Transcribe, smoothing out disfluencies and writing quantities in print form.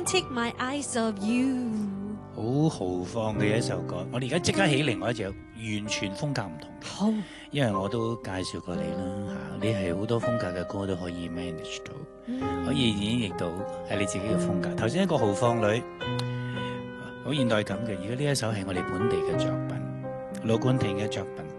Can't take my eyes off you。 好豪放嘅一首歌，我哋而家即刻起另外一隻完全風格唔同嘅， 好， 因為我都介紹過你啦嚇，你係好多風格嘅歌都可以 manage 到，可以演繹到係你自己嘅風格。頭先一個豪放女，好現代感嘅，而家呢一首係我哋本地嘅作品，盧冠廷嘅作品。